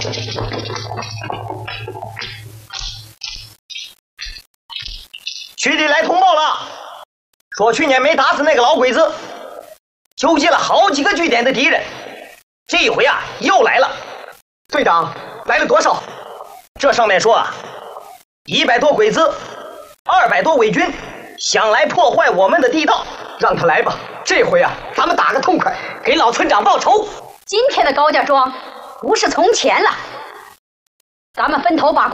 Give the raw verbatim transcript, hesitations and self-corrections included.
区里来通报了，说去年没打死那个老鬼子，纠集了好几个据点的敌人，这一回啊又来了。队长，来了多少？这上面说啊，一百多鬼子，二百多伪军，想来破坏我们的地道。让他来吧，这回啊，咱们打个痛快，给老村长报仇。 今天的高家庄不是从前了，咱们分头把